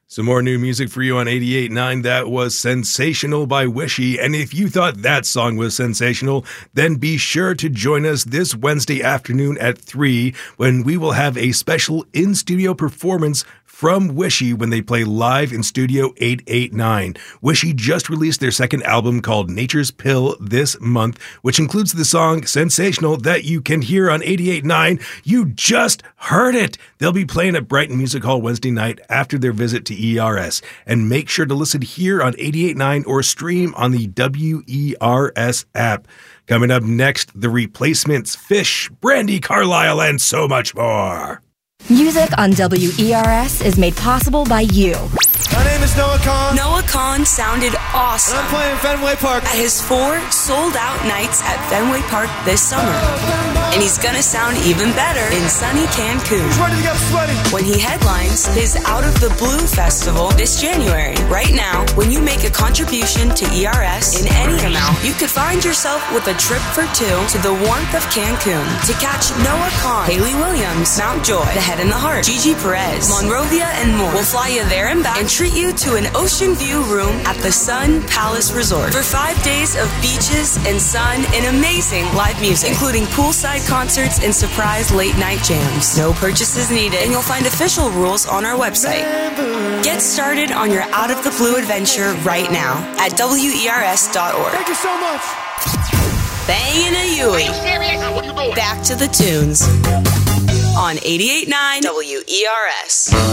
Some more new music for you on 88.9. That was Sensational by Wishy. And if you thought that song was sensational, then be sure to join us this Wednesday afternoon at 3 when we will have a special in-studio performance from Wishy when they play live in Studio 889. Wishy just released their second album called Nature's Pill this month, which includes the song Sensational that you can hear on 88.9. You just heard it. They'll be playing at Brighton Music Hall Wednesday night after their visit to ERS. And make sure to listen here on 88.9 or stream on the WERS app. Coming up next, The Replacements, Fish, Brandi Carlile, and so much more. Music on WERS is made possible by you. My name is Noah Kahn. Noah Kahn sounded awesome. And I'm playing Fenway Park at his 4 sold-out nights at Fenway Park this summer. And he's gonna sound even better in sunny Cancun. He's ready to get sweaty. When he headlines his Out of the Blue Festival this January. Right now, when you make a contribution to ERS in any amount, you could find yourself with a trip for 2 to the warmth of Cancun to catch Noah Kahn, Hayley Williams, Mount Joy, The Head and the Heart, Gigi Perez, Monrovia, and more. We'll fly you there and back and treat you to an ocean view room at the Sun Palace Resort for 5 days of beaches and sun and amazing live music, including poolside concerts and surprise late-night jams. No purchases needed, and you'll find official rules on our website. Get started on your Out of the Blue adventure right now at WERS.org. Thank you so much. Bangin' a Yui. Back to the tunes on 88.9 WERS.